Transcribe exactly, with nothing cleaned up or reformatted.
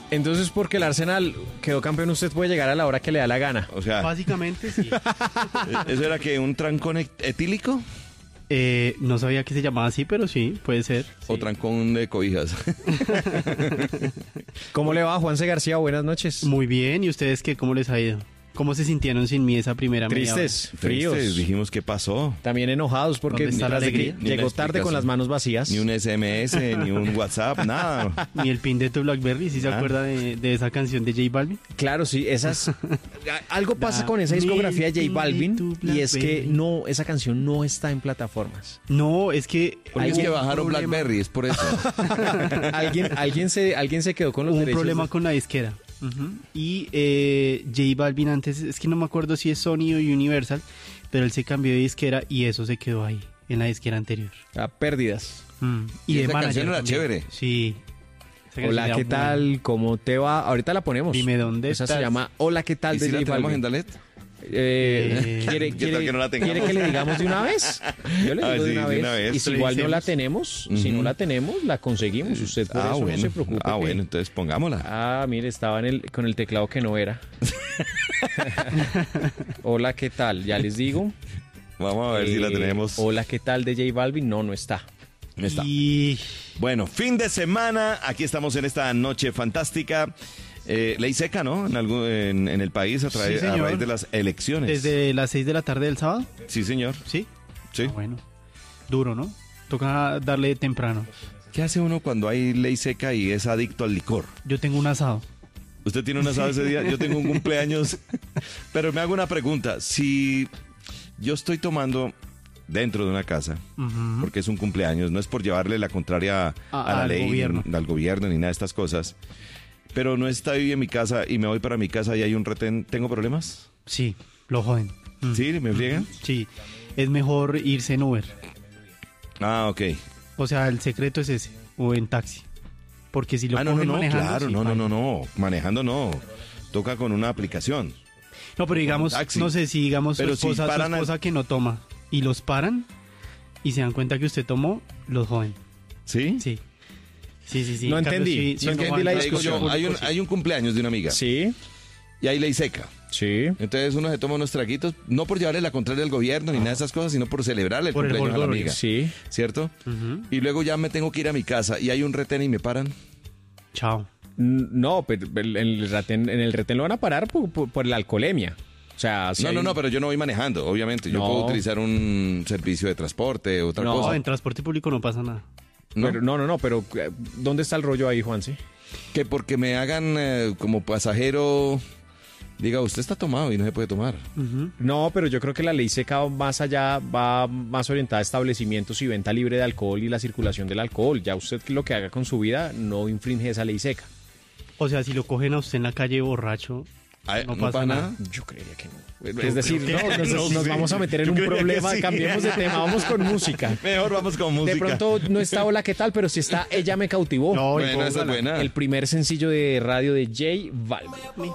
Entonces, porque el Arsenal quedó campeón, usted puede llegar a la hora que le da la gana. O sea, Básicamente, sí. ¿eso era que un trancón et- etílico? Eh, no sabía que se llamaba así, pero sí, puede ser. ¿O Sí. trancón de cobijas? ¿Cómo le va, Juanse García? Buenas noches. Muy bien, ¿y ustedes qué? ¿Cómo les ha ido? ¿Cómo se sintieron sin mí esa primera media hora? Tristes, fríos. Tristes, dijimos, ¿qué pasó? También enojados porque ¿Dónde está la tras de que alegría? Ni una llegó tarde con explicación. las manos vacías. Ni un S M S, ni un WhatsApp, nada. Ni el pin de tu Blackberry, ¿sí se Ah. acuerda de, de esa canción de J Balvin? Claro, sí, esas... Algo pasa con esa discografía de J Balvin y es que no, esa canción no está en plataformas. No, es que... Porque es hubo que un bajaron problema- BlackBerry, es por eso. alguien, alguien, se, alguien se quedó con los Hubo un derechos. problema de- con la disquera. Ujú. Y eh, J Balvin antes, es que no me acuerdo si es Sony o Universal, pero él se cambió de disquera y eso se quedó ahí, en la disquera anterior. A pérdidas. Mm. Y de esa manager canción era también. chévere. Sí. Esa canción Hola, era ¿qué buena. tal? ¿Cómo te va? Ahorita la ponemos. Dime dónde Esa estás. se llama Hola, ¿qué tal? ¿Y de si la J tenemos Balvin. en Dalet? Eh, Eh, ¿quiere, ¿qué quiere, tal que no la tengamos? ¿Quiere que le digamos de una vez? Yo le A ver, digo de sí, una de vez. una vez. Y si Le igual no la decimos. tenemos, si Ujú. no la tenemos, la conseguimos. Usted por Ah, eso bueno. no se preocupe. Ah, que- bueno, entonces pongámosla. Ah, mire, estaba en el, con el teclado que no era. Hola, ¿qué tal? Ya les digo. Vamos a ver si la Eh, tenemos. Hola, ¿qué tal? De J Balvin. No, no está. No está. Y Bueno, fin de semana. Aquí estamos en esta noche fantástica. Eh, ley seca, ¿no? En, algún, en, en el país a, través- Sí, a señor. raíz de las elecciones. desde las seis de la tarde del sábado, Sí, señor. ¿sí? Sí. Ah, bueno, duro, ¿no? Toca darle temprano. ¿Qué hace uno cuando hay ley seca y es adicto al licor? Yo tengo un asado. ¿Usted tiene un asado ese día? Yo tengo un cumpleaños. Pero me hago una pregunta. Si yo estoy tomando dentro de una casa, Ujú. porque es un cumpleaños, no es por llevarle la contraria a, A- la al ley, gobierno. ni al gobierno, ni nada de estas cosas, pero no estoy en mi casa y me voy para mi casa y hay un retén, ¿tengo problemas? Sí, lo joden. Mm. ¿Sí? ¿Me friegan? Sí, es mejor irse en Uber. Ah, ok. O sea, el secreto es ese, o en taxi. Porque si lo Ah, no, no, cogen no, manejando, claro, sí, no, no, paila. no, no, manejando no, toca con una aplicación. No, pero digamos, taxi. no sé si digamos Pero su si esposa, su paran al- esposa que no toma y los paran y se dan cuenta que usted tomó, los joden. ¿Sí? Sí. Sí, sí, sí. No En cambio, entendí, si- si no uno entendí va la en Te digo transporte yo, hay, un, público, sí. hay un cumpleaños de una amiga Sí, y hay ley seca. sí. Entonces uno se toma unos traguitos, no por llevarle la contraria al gobierno ni nada de esas cosas, sino por celebrarle el Por el cumpleaños a la jolgorio. amiga. Sí. ¿Cierto? Ujú. Y luego ya me tengo que ir a mi casa y hay un retén y me paran. Chao. N- No, pero el- en el retén, en el retén lo van a parar por, por- por la alcoholemia. O sea, si no, hay no, un- no, pero yo no voy manejando, obviamente. Yo No. puedo utilizar un servicio de transporte, otra No, No, cosa. en transporte público no pasa nada. ¿No? pero- no, no, no, pero eh, ¿dónde está el rollo ahí, Juanse? Que porque me hagan eh, como pasajero, diga, usted está tomado y no se puede tomar. Ujú. No, pero yo creo que la ley seca va más allá, va más orientada a establecimientos y venta libre de alcohol y la circulación del alcohol. Ya usted lo que haga con su vida no infringe esa ley seca. O sea, si lo cogen a usted en la calle borracho, Ah, no pasa nada. Yo creería que no. Es decir, no, nos, No nos sé. vamos a meter en Yo un creería que problema, sí. cambiemos de tema, vamos con música. Mejor vamos con música. De pronto no está Hola, ¿qué tal? Pero sí está Ella me cautivó. No, Bueno, esa es póngala. buena. El primer sencillo de radio de J Balvin.